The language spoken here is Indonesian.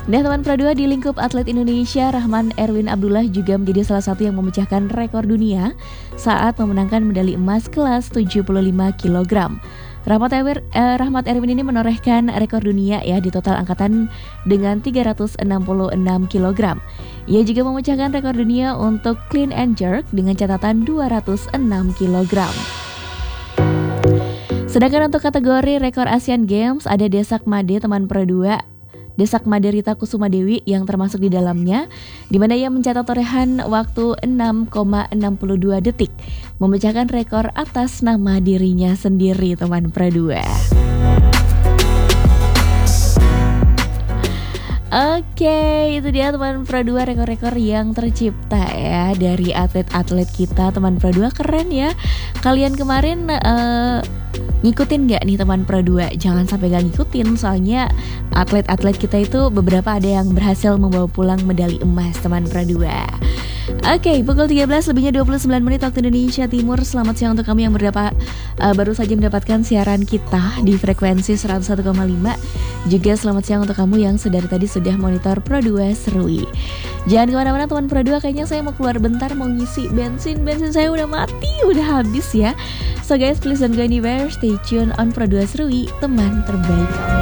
Nah teman Pro 2, di lingkup atlet Indonesia, Rahman Erwin Abdullah juga menjadi salah satu yang memecahkan rekor dunia saat memenangkan medali emas kelas 75 kg. Rahmat Erwin ini menorehkan rekor dunia ya di total angkatan dengan 366 kg. Ia juga memecahkan rekor dunia untuk clean and jerk dengan catatan 206 kg. Sedangkan untuk kategori rekor Asian Games ada Desak Made teman Pro 2. Desak Made Rita Kusuma Dewi yang termasuk di dalamnya, di mana ia mencatat torehan waktu 6,62 detik, memecahkan rekor atas nama dirinya sendiri teman Pro 2. Oke, itu dia teman Pro 2 rekor-rekor yang tercipta ya dari atlet-atlet kita teman Pro 2. Keren ya. Kalian kemarin ngikutin gak nih teman Pro 2? Jangan sampai gak ngikutin, soalnya atlet-atlet kita itu beberapa ada yang berhasil membawa pulang medali emas teman Pro 2. Oke, pukul 13:29 waktu Indonesia Timur. Selamat siang untuk kami yang baru saja mendapatkan siaran kita di frekuensi 101,5. Juga selamat siang untuk kamu yang dari tadi sudah monitor Pro 2 Serui. Jangan kemana-mana teman Pro 2, kayaknya saya mau keluar bentar, mau ngisi bensin saya udah mati, udah habis ya. So guys, please don't go anywhere, stay tune on Pro 2 Serui, teman terbaik.